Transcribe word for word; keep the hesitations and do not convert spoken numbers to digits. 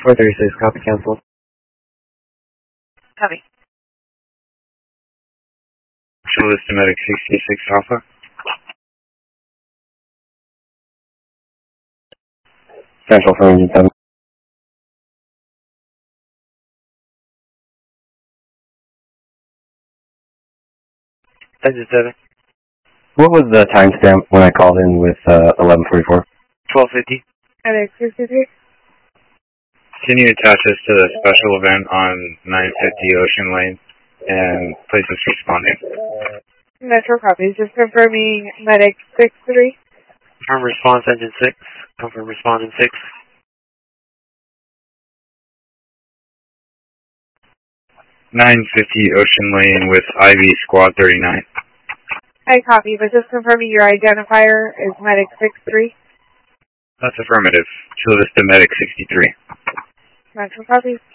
four thirty-six, copy canceled. Copy. Show this to Medic sixty-six Alpha. Central for engine seven. Engine seven. What was the timestamp when I called in with uh, eleven forty-four? twelve fifty. Medic sixty-three. Can you attach us to the special event on nine fifty Ocean Lane and place us responding? Metro copies. Just confirming Medic six three. Confirm response engine six. Confirm response engine six. nine fifty Ocean Lane with I V Squad thirty-nine. I copy, but just confirming your identifier is Medic six three. That's affirmative. Show this to Medic sixty-three. Metro copies.